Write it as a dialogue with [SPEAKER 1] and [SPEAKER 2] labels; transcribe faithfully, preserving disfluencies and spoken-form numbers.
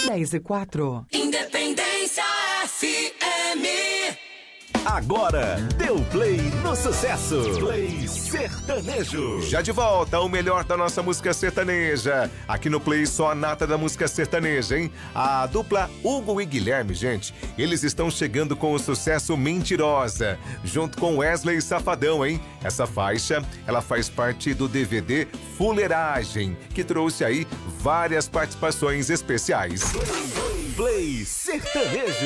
[SPEAKER 1] dez e quatro.
[SPEAKER 2] Independência F M.
[SPEAKER 3] Agora, deu play no sucesso. Play Sertanejo. Já de volta, o melhor da nossa música sertaneja. Aqui no Play, só a nata da música sertaneja, hein? A dupla Hugo e Guilherme, gente, eles estão chegando com o sucesso Mentirosa, junto com Wesley Safadão, hein? Essa faixa, ela faz parte do D V D Fuleiragem, que trouxe aí várias participações especiais. Play Sertanejo.